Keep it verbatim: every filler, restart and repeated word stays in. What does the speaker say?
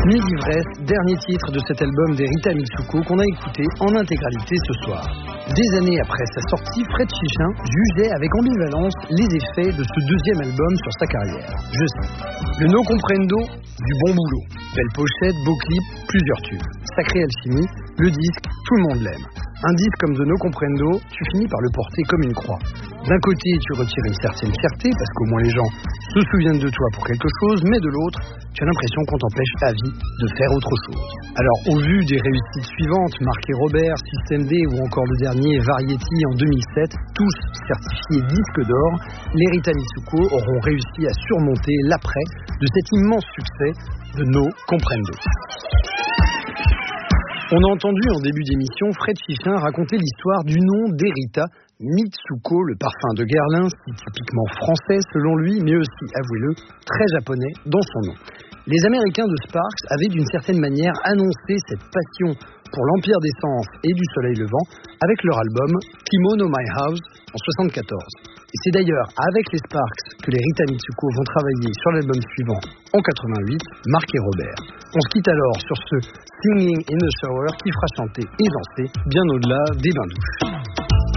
Mille ivresse, dernier titre de cet album des Rita Mitsuko qu'on a écouté en intégralité ce soir. Des années après sa sortie, Fred Chichin jugeait avec ambivalence les effets de ce deuxième album sur sa carrière. Je cite: le no comprendo, du bon boulot. Belle pochette, beau clip, plusieurs tubes. Sacrée alchimie, le disque, tout le monde l'aime. Un disque comme The No Comprendo, tu finis par le porter comme une croix. D'un côté, tu retires une certaine fierté, parce qu'au moins les gens se souviennent de toi pour quelque chose, mais de l'autre, tu as l'impression qu'on t'empêche ta vie de faire autre chose. Alors, au vu des réussites suivantes, Marc et Robert, System D ou encore le dernier Variety en deux mille sept, tous certifiés disques d'or, les Rita Mitsuko auront réussi à surmonter l'après de cet immense succès de No Comprendo. On a entendu en début d'émission Fred Chichin raconter l'histoire du nom d'Erita Mitsuko, le parfum de Guerlain, si typiquement français selon lui, mais aussi, avouez-le, très japonais dans son nom. Les Américains de Sparks avaient d'une certaine manière annoncé cette passion pour l'Empire des Sens et du Soleil Levant avec leur album Kimono My House en soixante-quatorze. Et c'est d'ailleurs avec les Sparks que les Rita Mitsuko vont travailler sur l'album suivant en quatre-vingt-huit, Marc et Robert. On se quitte alors sur ce Singing in the Shower qui fera chanter et danser bien au-delà des bains douches.